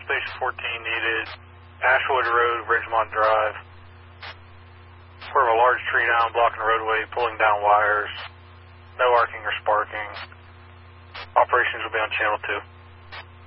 Station 14 needed. Ashwood Road, Ridgemont Drive. Sort of a large tree down, blocking the roadway, pulling down wires. No arcing or sparking. Operations will be on Channel 2.